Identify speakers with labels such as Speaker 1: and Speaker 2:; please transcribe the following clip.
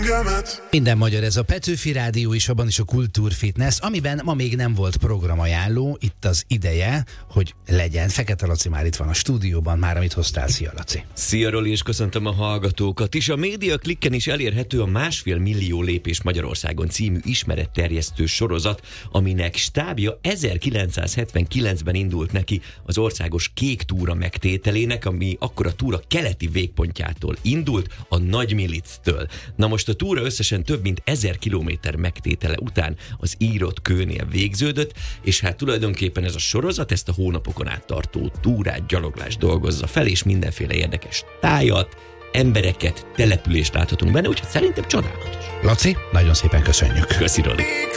Speaker 1: szívemet.
Speaker 2: Minden magyar, ez a Petőfi Rádió és abban is a Kultúrfitness, amiben ma még nem volt programajánló, itt az ideje, hogy legyen. Fekete Laci már itt van a stúdióban, már amit hoztál. Szia, Laci!
Speaker 3: Szia, Roli, és köszöntöm a hallgatókat is. A Média Klikken is elérhető a 1,5 millió lépés Magyarországon című ismeretterjesztő sorozat, aminek stábja 1979-ben indult neki az országos Kék túra megtételének, ami akkor a túra keleti végpontjától indult, a Nagymilictől. Na most a túra összesen több mint 1000 kilométer megtétele után az írott kőnél végződött, és hát tulajdonképpen ez a sorozat ezt a hónapokon át tartó túrát, gyaloglást dolgozza fel, és mindenféle érdekes tájat, embereket, települést láthatunk benne, úgyhogy szerintem csodálatos.
Speaker 2: Laci, nagyon szépen köszönjük.
Speaker 3: Köszi, Roli.